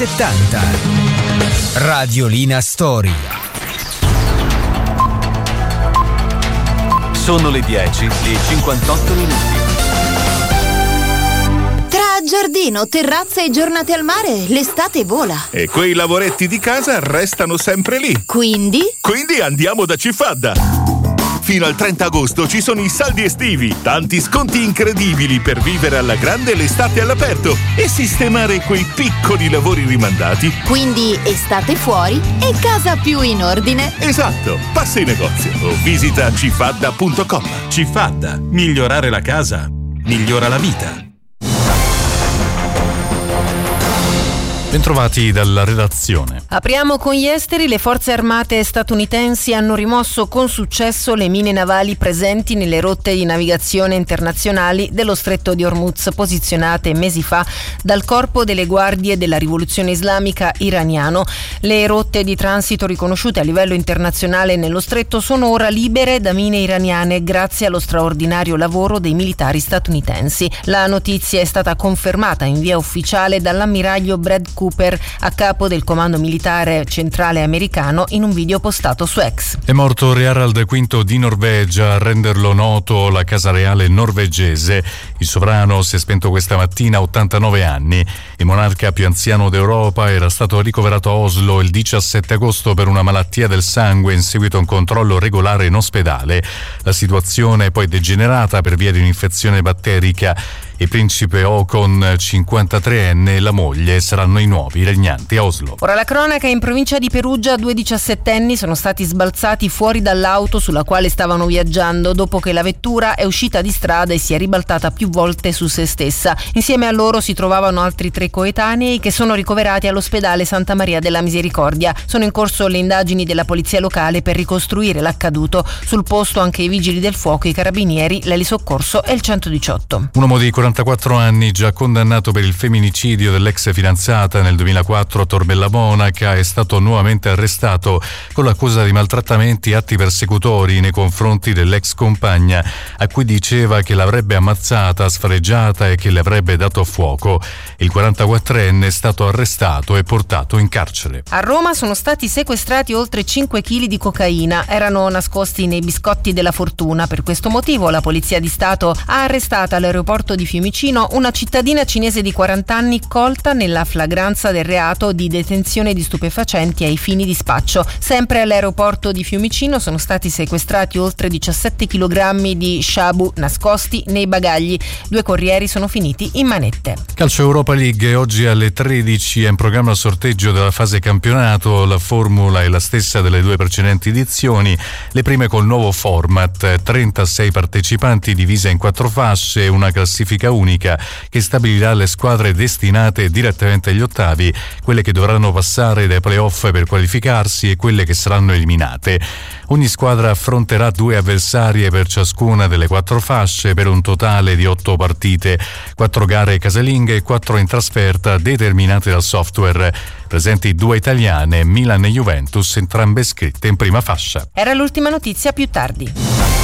70. Radiolina Storia. Sono le 10:58 minuti. Tra giardino, terrazza e giornate al mare, l'estate vola. E quei lavoretti di casa restano sempre lì. Quindi Andiamo da Cifadda. Fino al 30 agosto ci sono i saldi estivi, tanti sconti incredibili per vivere alla grande l'estate all'aperto e sistemare quei piccoli lavori rimandati. Quindi estate fuori e casa più in ordine. Esatto, passa in negozio o visita cifadda.com. Cifadda, migliorare la casa, migliora la vita. Bentrovati dalla redazione. Apriamo con gli esteri. Le forze armate statunitensi hanno rimosso con successo le mine navali presenti nelle rotte di navigazione internazionali dello Stretto di Hormuz, posizionate mesi fa dal Corpo delle Guardie della Rivoluzione Islamica iraniano. Le rotte di transito riconosciute a livello internazionale nello stretto sono ora libere da mine iraniane grazie allo straordinario lavoro dei militari statunitensi. La notizia è stata confermata in via ufficiale dall'ammiraglio Brad Cooper, a capo del comando militare centrale americano, in un video postato su X. È morto Re Harald V di Norvegia. A renderlo noto la casa reale norvegese. Il sovrano si è spento questa mattina a 89 anni. Il monarca più anziano d'Europa era stato ricoverato a Oslo il 17 agosto per una malattia del sangue in seguito a un controllo regolare in ospedale. La situazione è poi degenerata per via di un'infezione batterica. Il principe Håkon, 53enne, e la moglie saranno i nuovi regnanti a Oslo. Ora la cronaca: in provincia di Perugia 2 diciassettenni sono stati sbalzati fuori dall'auto sulla quale stavano viaggiando dopo che la vettura è uscita di strada e si è ribaltata più volte su se stessa. Insieme a loro si trovavano altri 3 coetanei che sono ricoverati all'ospedale Santa Maria della Misericordia. Sono in corso le indagini della polizia locale per ricostruire l'accaduto. Sul posto anche i vigili del fuoco, i carabinieri, l'elisoccorso e il 118. Un uomo di 44 anni, già condannato per il femminicidio dell'ex fidanzata nel 2004 a Torbella Monaca, è stato nuovamente arrestato con l'accusa di maltrattamenti e atti persecutori nei confronti dell'ex compagna, a cui diceva che l'avrebbe ammazzata, sfregiata e che le avrebbe dato fuoco. Il 44enne è stato arrestato e portato in carcere. A Roma sono stati sequestrati oltre 5 kg di cocaina. Erano nascosti nei biscotti della fortuna. Per questo motivo la Polizia di Stato ha arrestato all'aeroporto di Fiumicino una cittadina cinese di 40 anni colta nella flagranza del reato di detenzione di stupefacenti ai fini di spaccio. Sempre all'aeroporto di Fiumicino sono stati sequestrati oltre 17 kg di shabu nascosti nei bagagli. 2 corrieri sono finiti in manette. Calcio Europa League. Oggi alle 13 è in programma il sorteggio della fase campionato. La formula è la stessa delle 2 precedenti edizioni, le prime col nuovo format: 36 partecipanti divise in 4 fasce, una classifica unica che stabilirà le squadre destinate direttamente agli ottavi, quelle che dovranno passare dai playoff per qualificarsi e quelle che saranno eliminate. Ogni squadra affronterà 2 avversarie per ciascuna delle 4 fasce per un totale di 8 partite, 4 gare casalinghe e 4 in trasferta determinate dal software. Presenti 2 italiane, Milan e Juventus, entrambe scritte in prima fascia. Era l'ultima notizia, più tardi.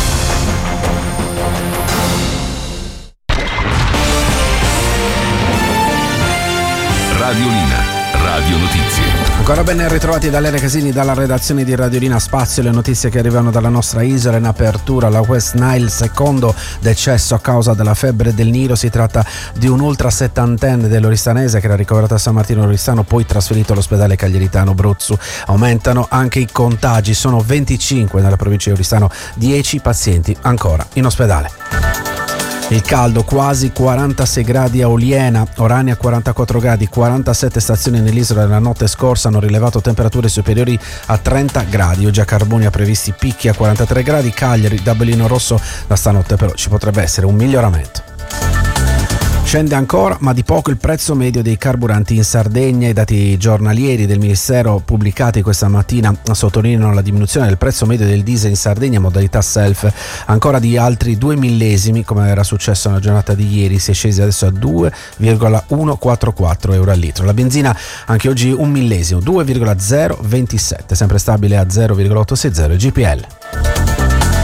Radiolina, Radio Notizie. Ancora ben ritrovati da Lele Casini, dalla redazione di Radiolina Spazio. Le notizie che arrivano dalla nostra isola. In apertura la West Nile, secondo decesso a causa della febbre del Nilo. Si tratta di un ultra settantenne dell'Oristanese che era ricoverato a San Martino Oristano, poi trasferito all'ospedale Cagliaritano Bruzzu. Aumentano anche i contagi, sono 25 nella provincia di Oristano, 10 pazienti ancora in ospedale. Il caldo, quasi 46 gradi a Oliena, Orania 44 gradi, 47 stazioni nell'isola della notte scorsa hanno rilevato temperature superiori a 30 gradi. Oggi a Carbonia previsti picchi a 43 gradi, Cagliari, da Belino Rosso da stanotte però ci potrebbe essere un miglioramento. Scende ancora, ma di poco, il prezzo medio dei carburanti in Sardegna. I dati giornalieri del Ministero pubblicati questa mattina sottolineano la diminuzione del prezzo medio del diesel in Sardegna, modalità self, ancora di altri 2 millesimi, come era successo nella giornata di ieri. Si è scesi adesso a 2,144 euro al litro. La benzina anche oggi 1 millesimo, 2,027, sempre stabile a 0,860 GPL.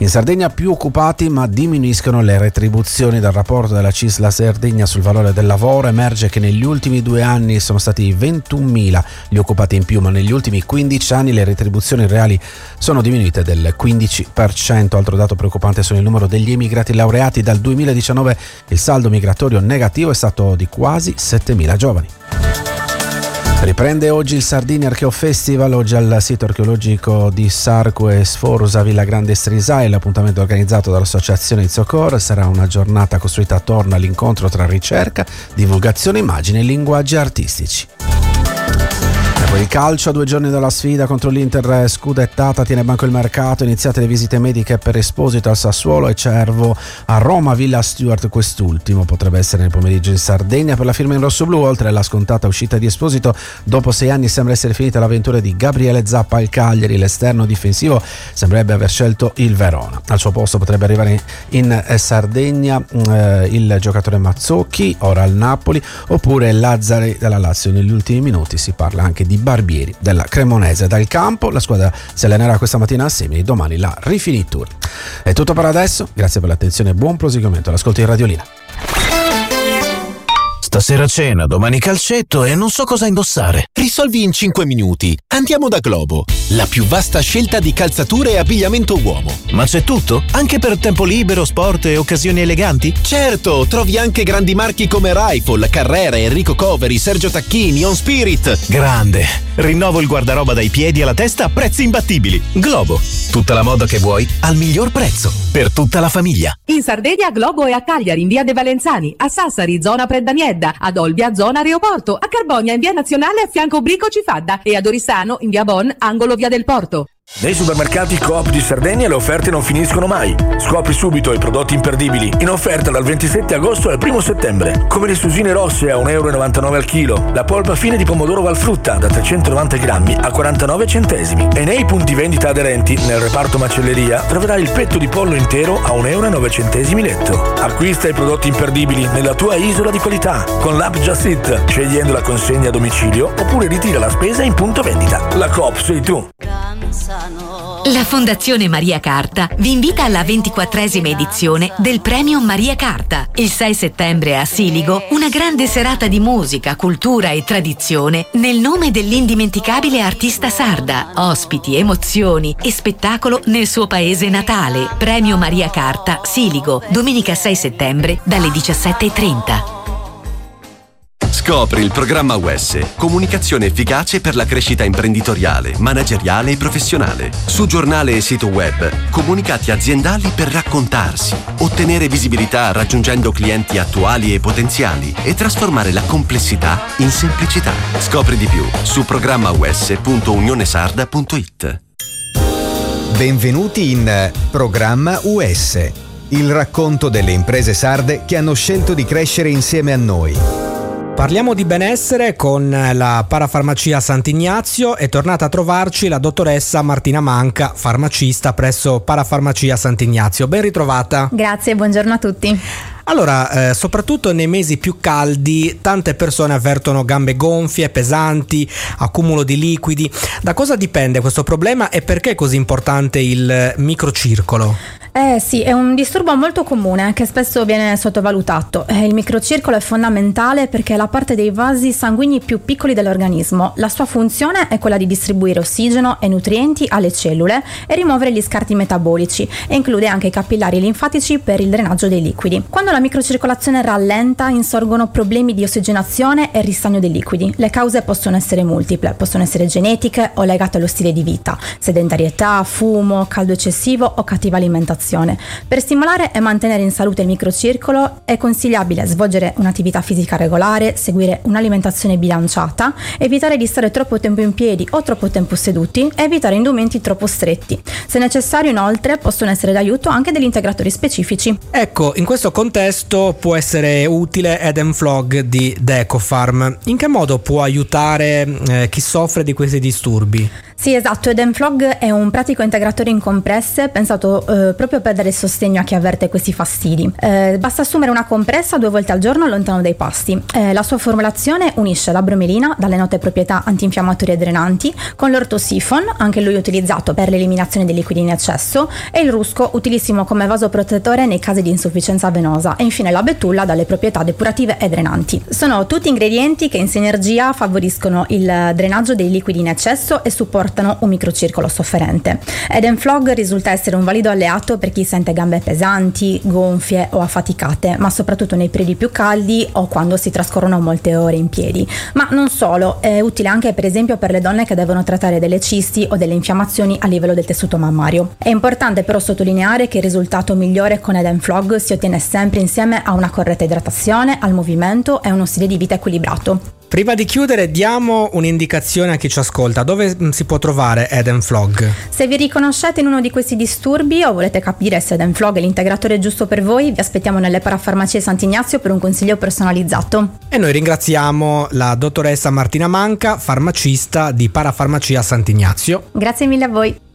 In Sardegna più occupati ma diminuiscono le retribuzioni. Dal rapporto della CISL Sardegna sul valore del lavoro emerge che negli ultimi 2 anni sono stati 21.000 gli occupati in più, ma negli ultimi 15 anni le retribuzioni reali sono diminuite del 15%. Altro dato preoccupante sono il numero degli immigrati laureati. Dal 2019 il saldo migratorio negativo è stato di quasi 7.000 giovani. Riprende oggi il Sardinia Archeo Festival, oggi al sito archeologico di Sarco e Sforza a Villa Grande Strisai. L'appuntamento organizzato dall'associazione Izzocor sarà una giornata costruita attorno all'incontro tra ricerca, divulgazione, immagini e linguaggi artistici. Poi il calcio, a 2 giorni dalla sfida contro l'Inter scudettata, tiene banco il mercato, iniziate le visite mediche per Esposito al Sassuolo e Cervo a Roma, Villa Stuart quest'ultimo potrebbe essere nel pomeriggio in Sardegna per la firma in rossoblu. Oltre alla scontata uscita di Esposito, dopo 6 anni sembra essere finita l'avventura di Gabriele Zappa al Cagliari. L'esterno difensivo sembrerebbe aver scelto il Verona. Al suo posto potrebbe arrivare in Sardegna il giocatore Mazzocchi, ora al Napoli, oppure Lazzari della Lazio. Negli ultimi minuti si parla anche di Barbieri della Cremonese. Dal campo la squadra si allenerà questa mattina a Semini, domani la rifinitura. È tutto per adesso, grazie per l'attenzione e buon proseguimento all'ascolto di Radiolina. Stasera cena, domani calcetto e non so cosa indossare. Risolvi in 5 minuti. Andiamo da Globo, la più vasta scelta di calzature e abbigliamento uomo. Ma c'è tutto? Anche per tempo libero, sport e occasioni eleganti? Certo, trovi anche grandi marchi come Rifle, Carrera, Enrico Coveri, Sergio Tacchini, On Spirit. Grande! Rinnovo il guardaroba dai piedi alla testa a prezzi imbattibili. Globo, tutta la moda che vuoi al miglior prezzo. Per tutta la famiglia. In Sardegna Globo è a Cagliari in via De Valenzani, a Sassari zona Preddaniedda, ad Olbia zona Aeroporto, a Carbogna in via Nazionale a fianco Brico Cifadda e ad Oristano in via Bon, angolo via del Porto. Nei supermercati Coop di Sardegna le offerte non finiscono mai. Scopri subito i prodotti imperdibili in offerta dal 27 agosto al 1 settembre, come le susine rosse a 1,99 € al chilo, la polpa fine di pomodoro Valfrutta da 390 grammi a 49 centesimi. E nei punti vendita aderenti, nel reparto macelleria, troverai il petto di pollo intero a 1,09 € letto. Acquista i prodotti imperdibili nella tua isola di qualità con l'app Just Eat, scegliendo la consegna a domicilio oppure ritira la spesa in punto vendita. La Coop sei tu. La Fondazione Maria Carta vi invita alla 24esima edizione del Premio Maria Carta. Il 6 settembre a Siligo, una grande serata di musica, cultura e tradizione nel nome dell'indimenticabile artista sarda. Ospiti, emozioni e spettacolo nel suo paese natale. Premio Maria Carta, Siligo, domenica 6 settembre dalle 17:30. Scopri il programma UES, comunicazione efficace per la crescita imprenditoriale, manageriale e professionale. Su giornale e sito web, comunicati aziendali per raccontarsi, ottenere visibilità raggiungendo clienti attuali e potenziali e trasformare la complessità in semplicità. Scopri di più su programmaues.unionesarda.it. Benvenuti in Programma UES, il racconto delle imprese sarde che hanno scelto di crescere insieme a noi. Parliamo di benessere con la Parafarmacia Sant'Ignazio. È tornata a trovarci la dottoressa Martina Manca, farmacista presso Parafarmacia Sant'Ignazio. Ben ritrovata. Grazie, buongiorno a tutti. Allora, soprattutto nei mesi più caldi, tante persone avvertono gambe gonfie, pesanti, accumulo di liquidi. Da cosa dipende questo problema e perché è così importante il microcircolo? Sì, è un disturbo molto comune che spesso viene sottovalutato. Il microcircolo è fondamentale perché è la parte dei vasi sanguigni più piccoli dell'organismo. La sua funzione è quella di distribuire ossigeno e nutrienti alle cellule e rimuovere gli scarti metabolici, e include anche i capillari linfatici per il drenaggio dei liquidi. Quando la microcircolazione rallenta, insorgono problemi di ossigenazione e ristagno dei liquidi. Le cause possono essere multiple, possono essere genetiche o legate allo stile di vita, sedentarietà, fumo, caldo eccessivo o cattiva alimentazione. Per stimolare e mantenere in salute il microcircolo è consigliabile svolgere un'attività fisica regolare, seguire un'alimentazione bilanciata, evitare di stare troppo tempo in piedi o troppo tempo seduti e evitare indumenti troppo stretti. Se necessario, inoltre, possono essere d'aiuto anche degli integratori specifici. Ecco, in questo contesto può essere utile Edenflog di Decofarm. In che modo può aiutare chi soffre di questi disturbi? Sì, esatto, Edenflog è un pratico integratore in compresse pensato proprio per dare sostegno a chi avverte questi fastidi. Basta assumere una compressa 2 volte al giorno lontano dai pasti. La sua formulazione unisce la bromelina, dalle note proprietà antinfiammatorie e drenanti, con l'ortosifon, anche lui utilizzato per l'eliminazione dei liquidi in eccesso, e il rusco, utilissimo come vasoprotettore nei casi di insufficienza venosa, e infine la betulla, dalle proprietà depurative e drenanti. Sono tutti ingredienti che in sinergia favoriscono il drenaggio dei liquidi in eccesso e supportano un microcircolo sofferente. Edenflog risulta essere un valido alleato per chi sente gambe pesanti, gonfie o affaticate, ma soprattutto nei periodi più caldi o quando si trascorrono molte ore in piedi. Ma non solo, è utile anche per esempio per le donne che devono trattare delle cisti o delle infiammazioni a livello del tessuto mammario. È importante però sottolineare che il risultato migliore con Edenflog si ottiene sempre insieme a una corretta idratazione, al movimento e uno stile di vita equilibrato. Prima di chiudere diamo un'indicazione a chi ci ascolta. Dove si può trovare Edenflog? Se vi riconoscete in uno di questi disturbi o volete capire se Edenflog è l'integratore giusto per voi, vi aspettiamo nelle parafarmacie Sant'Ignazio per un consiglio personalizzato. E noi ringraziamo la dottoressa Martina Manca, farmacista di Parafarmacia Sant'Ignazio. Grazie mille a voi.